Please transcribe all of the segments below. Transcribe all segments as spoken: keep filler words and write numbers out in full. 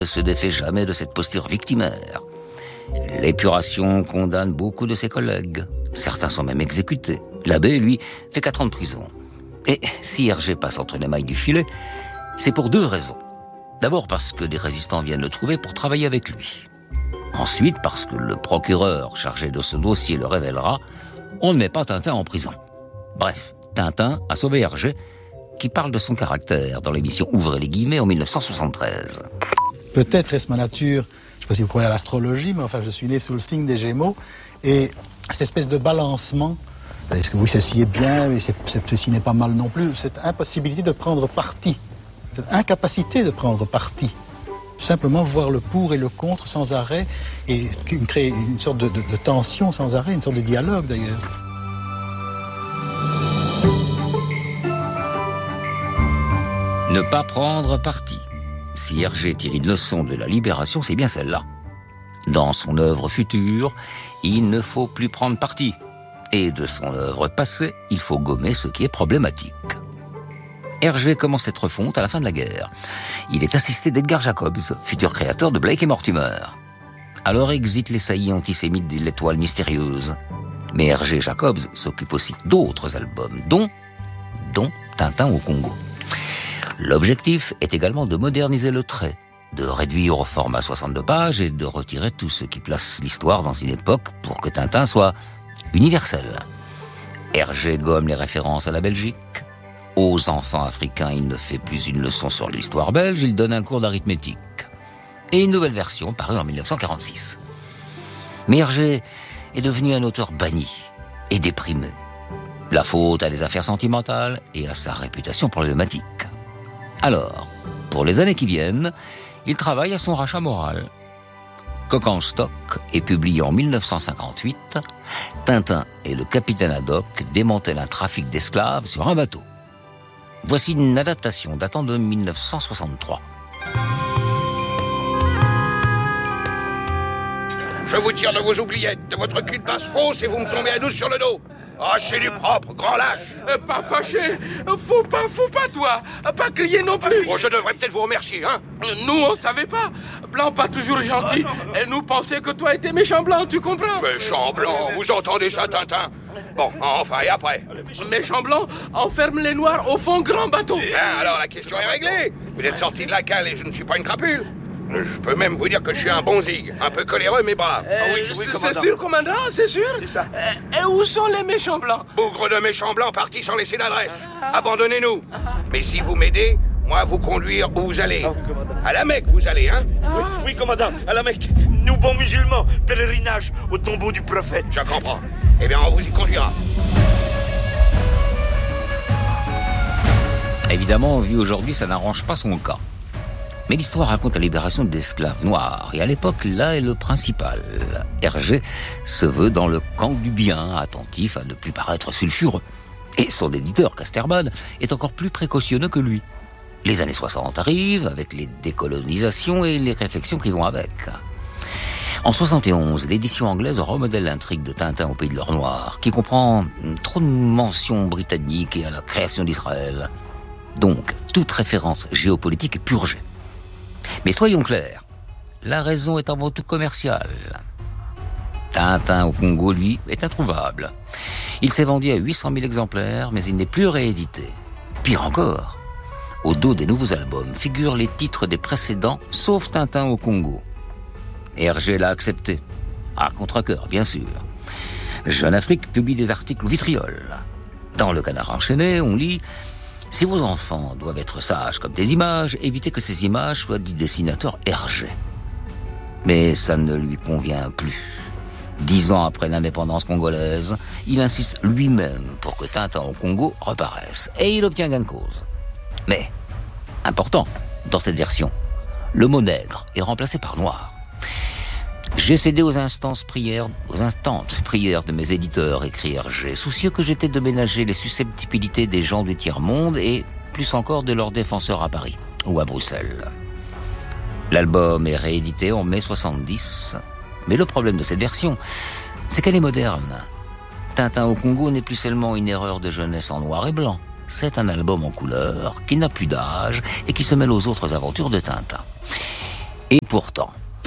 ne se défait jamais de cette posture victimaire. L'épuration condamne beaucoup de ses collègues. Certains sont même exécutés. L'abbé, lui, fait quatre ans de prison. Et si Hergé passe entre les mailles du filet, c'est pour deux raisons. D'abord parce que des résistants viennent le trouver pour travailler avec lui. Ensuite parce que le procureur chargé de ce dossier le révélera, on ne met pas Tintin en prison. Bref, Tintin a sauvé Hergé, qui parle de son caractère dans l'émission Ouvrez les guillemets en dix-neuf cent soixante-treize. Peut-être est-ce ma nature, je ne sais pas si vous croyez à l'astrologie, mais enfin je suis né sous le signe des Gémeaux, et cette espèce de balancement, est-ce que oui, ceci est bien, mais c'est, ceci n'est pas mal non plus, cette impossibilité de prendre parti, cette incapacité de prendre parti, simplement voir le pour et le contre sans arrêt, et créer une sorte de, de, de tension sans arrêt, une sorte de dialogue d'ailleurs. Ne pas prendre parti. Si Hergé tire une leçon de la libération, c'est bien celle-là. Dans son œuvre future, il ne faut plus prendre parti. Et de son œuvre passée, il faut gommer ce qui est problématique. Hergé commence cette refonte à la fin de la guerre. Il est assisté d'Edgar Jacobs, futur créateur de Blake et Mortimer. Alors exit les saillies antisémites de l'Étoile mystérieuse. Mais Hergé Jacobs s'occupe aussi d'autres albums, dont, dont Tintin au Congo. L'objectif est également de moderniser le trait, de réduire au format soixante-deux pages et de retirer tout ce qui place l'histoire dans une époque pour que Tintin soit universel. Hergé gomme les références à la Belgique. Aux enfants africains, il ne fait plus une leçon sur l'histoire belge, il donne un cours d'arithmétique. Et une nouvelle version parue en dix-neuf cent quarante-six. Mais Hergé est devenu un auteur banni et déprimé. La faute à des affaires sentimentales et à sa réputation problématique. Alors, pour les années qui viennent, il travaille à son rachat moral. Coq en stock est publié en dix-neuf cent cinquante-huit. Tintin et le capitaine Haddock démantèlent un trafic d'esclaves sur un bateau. Voici une adaptation datant de dix-neuf cent soixante-trois. Je vous tire de vos oubliettes, de votre cul de basse fausse et vous me tombez à douze sur le dos. Ah, c'est du propre, grand lâche. Euh, pas fâché. Faut pas, faut pas, toi. Pas crier non plus. Bon, je devrais peut-être vous remercier, hein. Nous, on savait pas. Blanc, pas toujours gentil. Et nous pensait que toi étais méchant blanc, tu comprends? Méchant blanc, vous entendez ça, Tintin? Bon, enfin, et après? Méchant blanc, enferme les noirs au fond grand bateau. Bien, alors la question est réglée. Vous êtes sorti de la cale et je ne suis pas une crapule. Je peux même vous dire que je suis un bon zig, un peu coléreux mais brave. Euh, ah oui, oui, c'est sûr, commandant, c'est sûr. C'est ça. Euh, et où sont les méchants blancs? Bougre de méchants blancs partis sans laisser d'adresse. Ah. Abandonnez-nous. Ah. Mais si vous m'aidez, moi vous conduire où vous allez. Ah, oui, à la Mecque, vous allez, hein? Ah. Oui, oui, commandant, à la Mecque. Nous, bons musulmans, pèlerinage au tombeau du prophète. Je comprends. Eh bien, on vous y conduira. Évidemment, vu aujourd'hui, ça n'arrange pas son cas. Mais l'histoire raconte la libération d'esclaves noirs, et à l'époque, là est le principal. Hergé se veut dans le camp du bien, attentif à ne plus paraître sulfureux. Et son éditeur, Casterman, est encore plus précautionneux que lui. Les années soixante arrivent, avec les décolonisations et les réflexions qui vont avec. En soixante et onze, l'édition anglaise remodèle l'intrigue de Tintin au pays de l'or noir, qui comprend trop de mentions britanniques et à la création d'Israël. Donc, toute référence géopolitique est purgée. Mais soyons clairs, la raison est avant tout commerciale. Tintin au Congo, lui, est introuvable. Il s'est vendu à huit cent mille exemplaires, mais il n'est plus réédité. Pire encore, au dos des nouveaux albums figurent les titres des précédents, sauf Tintin au Congo. Hergé l'a accepté, à contre-cœur, bien sûr. Jeune Afrique publie des articles au vitriol. Dans le Canard enchaîné, on lit... Si vos enfants doivent être sages comme des images, évitez que ces images soient du dessinateur Hergé. Mais ça ne lui convient plus. Dix ans après l'indépendance congolaise, il insiste lui-même pour que Tintin au Congo reparaisse. Et il obtient gain de cause. Mais, important, dans cette version, le mot nègre est remplacé par noir. J'ai cédé aux instances prières, aux instantes prières de mes éditeurs, écrit Hergé, soucieux que j'étais de ménager les susceptibilités des gens du tiers-monde et plus encore de leurs défenseurs à Paris ou à Bruxelles. L'album est réédité en mai soixante-dix, mais le problème de cette version, c'est qu'elle est moderne. Tintin au Congo n'est plus seulement une erreur de jeunesse en noir et blanc, c'est un album en couleur qui n'a plus d'âge et qui se mêle aux autres aventures de Tintin. Et pourtant...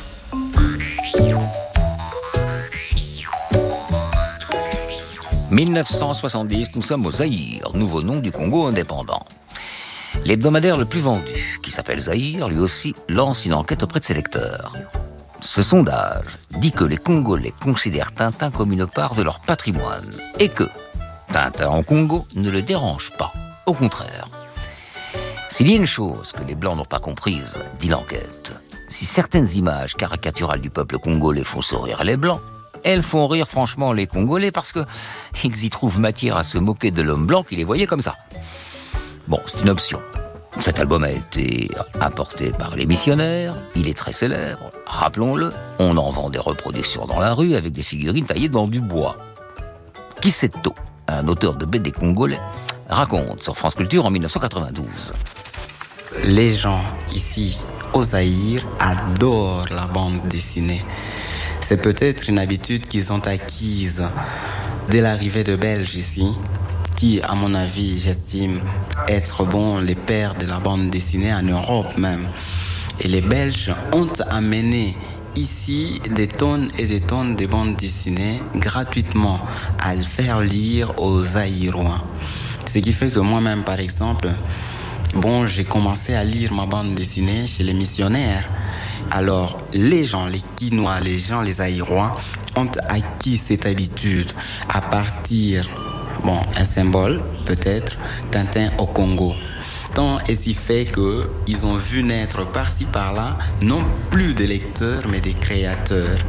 mille neuf cent soixante-dix, nous sommes au Zaïre, nouveau nom du Congo indépendant. L'hebdomadaire le plus vendu, qui s'appelle Zaïre, lui aussi lance une enquête auprès de ses lecteurs. Ce sondage dit que les Congolais considèrent Tintin comme une part de leur patrimoine et que Tintin en Congo ne le dérange pas, au contraire. S'il y a une chose que les Blancs n'ont pas comprise, dit l'enquête, si certaines images caricaturales du peuple congolais font sourire les Blancs, elles font rire franchement les Congolais parce que ils y trouvent matière à se moquer de l'homme blanc qui les voyait comme ça. Bon, c'est une option. Cet album a été apporté par les missionnaires, il est très célèbre, rappelons-le, on en vend des reproductions dans la rue avec des figurines taillées dans du bois. Kiseto, un auteur de B D congolais, raconte sur France Culture en dix-neuf cent quatre-vingt-douze. Les gens ici, au Zaïre, adorent la bande dessinée. C'est peut-être une habitude qu'ils ont acquise dès l'arrivée de Belges ici, qui, à mon avis, j'estime être bon les pères de la bande dessinée en Europe même. Et les Belges ont amené ici des tonnes et des tonnes de bandes dessinées gratuitement à le faire lire aux Zaïrois. Ce qui fait que moi-même, par exemple, bon, j'ai commencé à lire ma bande dessinée chez les missionnaires. Alors, les gens, les Quinois, les gens, les Zaïrois, ont acquis cette habitude à partir, bon, un symbole, peut-être, Tintin au Congo. Tant et si fait qu'ils ont vu naître par-ci par-là, non plus des lecteurs, mais des créateurs.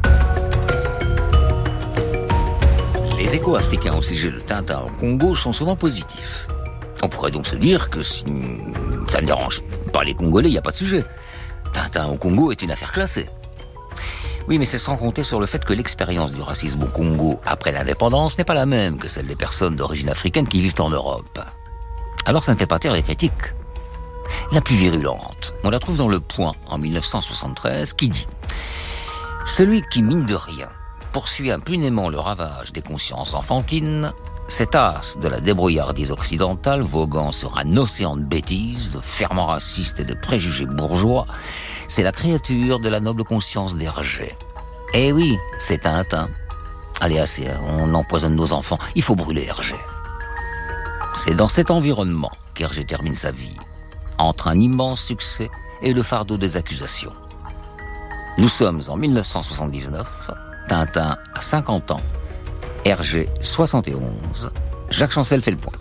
Les échos africains au sujet de Tintin au Congo sont souvent positifs. On pourrait donc se dire que si ça ne dérange pas les Congolais, il n'y a pas de sujet. Tintin au Congo est une affaire classée. Oui, mais c'est sans compter sur le fait que l'expérience du racisme au Congo après l'indépendance n'est pas la même que celle des personnes d'origine africaine qui vivent en Europe. Alors ça ne fait pas taire les critiques. La plus virulente, on la trouve dans Le Point en dix-neuf cent soixante-treize qui dit « Celui qui, mine de rien, poursuit impunément le ravage des consciences enfantines, cet as de la débrouillardise occidentale voguant sur un océan de bêtises, de ferments racistes et de préjugés bourgeois, c'est la créature de la noble conscience d'Hergé. Eh oui, c'est Tintin. Allez, assez, on empoisonne nos enfants, il faut brûler Hergé. » C'est dans cet environnement qu'Hergé termine sa vie, entre un immense succès et le fardeau des accusations. Nous sommes en dix-neuf cent soixante-dix-neuf, Tintin a cinquante ans, Hergé soixante et onze, Jacques Chancel fait le point.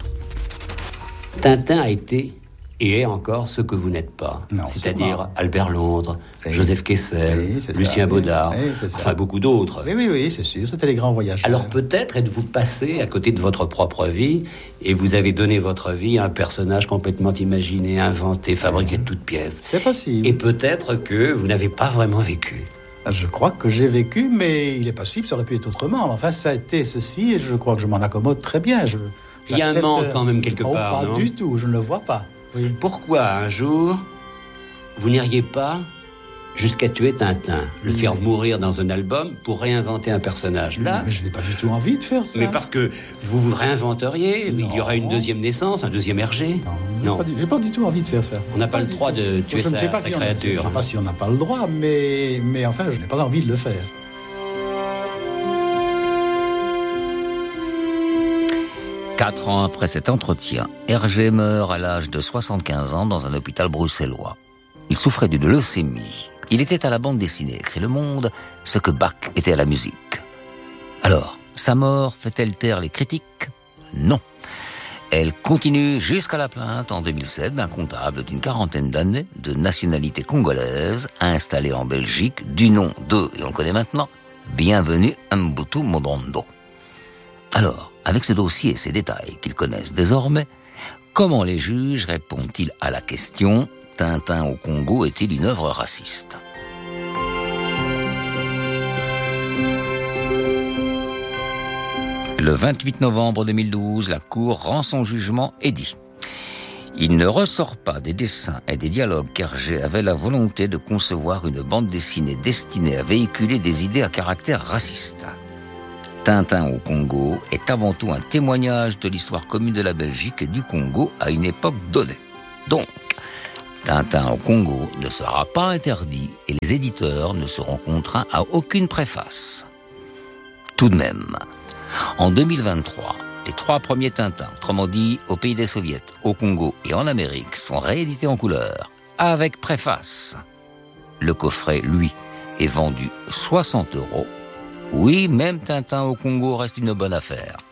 Tintin a été et est encore ce que vous n'êtes pas. Non, c'est-à-dire c'est Albert Londres, oui. Joseph Kessel, oui, Lucien ça, Baudard, oui, oui, enfin beaucoup d'autres. Oui, oui, oui, c'est sûr, c'était les grands voyageurs. Alors peut-être êtes-vous passé à côté de votre propre vie et vous avez donné votre vie à un personnage complètement imaginé, inventé, fabriqué de toutes pièces. C'est possible. Et peut-être que vous n'avez pas vraiment vécu. Je crois que j'ai vécu, mais il est possible, ça aurait pu être autrement. Enfin, ça a été ceci et je crois que je m'en accommode très bien. Je, il y a un manque quand même quelque oh, part, pas non ? Du tout, je ne le vois pas. Oui. Pourquoi un jour, vous n'iriez pas jusqu'à tuer Tintin, le oui. faire mourir dans un album pour réinventer un personnage là ? Mais je n'ai pas du tout envie de faire ça. Mais parce que vous vous réinventeriez, non. Il y aura une deuxième naissance, un deuxième Hergé ? Non, non. Je n'ai pas du tout envie de faire ça. On n'a pas, pas le droit tout. de tuer sa, sa si créature. Je ne sais pas si on n'a pas le droit, mais, mais enfin, je n'ai pas envie de le faire. Quatre ans après cet entretien, Hergé meurt à l'âge de soixante-quinze ans dans un hôpital bruxellois. Il souffrait d'une leucémie. Il était à la bande dessinée, écrit Le Monde, ce que Bach était à la musique. Alors, sa mort fait-elle taire les critiques ? Non. Elle continue jusqu'à la plainte en deux mille sept d'un comptable d'une quarantaine d'années, de nationalité congolaise, installé en Belgique, du nom de, et on le connaît maintenant, Bienvenue Mbutu Modondo. Alors, avec ce dossier et ces détails qu'ils connaissent désormais, comment les juges répondent-ils à la question « Tintin au Congo est-il une œuvre raciste ?» Le vingt-huit novembre deux mille douze, la Cour rend son jugement et dit « Il ne ressort pas des dessins et des dialogues qu'Hergé avait la volonté de concevoir une bande dessinée destinée à véhiculer des idées à caractère raciste. » Tintin au Congo est avant tout un témoignage de l'histoire commune de la Belgique et du Congo à une époque donnée. Donc, Tintin au Congo ne sera pas interdit et les éditeurs ne seront contraints à aucune préface. Tout de même, en deux mille vingt-trois, les trois premiers Tintins, autrement dit au pays des Soviets, au Congo et en Amérique, sont réédités en couleur, avec préface. Le coffret, lui, est vendu soixante euros. Oui, même Tintin au Congo reste une bonne affaire.